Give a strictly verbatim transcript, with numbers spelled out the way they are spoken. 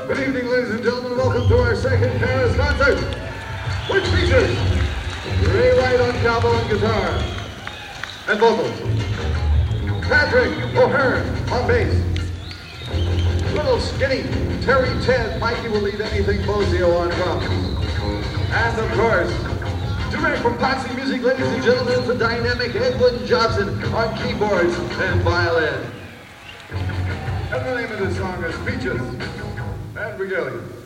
Good evening, ladies and gentlemen. Welcome to our second Paris concert, which features Ray Wright on cowbell and guitar and vocals, Patrick O'Hearn on bass, little skinny Terry Ted Mikey will lead anything Bozio on drums, and of course, direct from Potsy Music, ladies and gentlemen, the dynamic Edwin Jobson on keyboards and violin. And the name of this song is Peaches and Regalia.